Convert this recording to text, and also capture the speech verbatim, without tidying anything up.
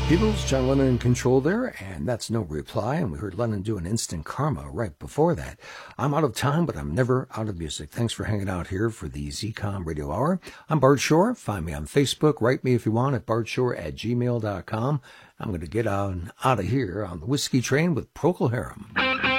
Beatles, John Lennon in control there, and that's No Reply, and we heard Lennon do an Instant Karma right before that. I'm out of time, but I'm never out of music. Thanks for hanging out here for the Z COM Radio Hour. I'm Bart Shore. Find me on Facebook. Write me if you want at bartshore at gmail dot com. I'm going to get on out of here on the Whiskey Train with Procol Harum.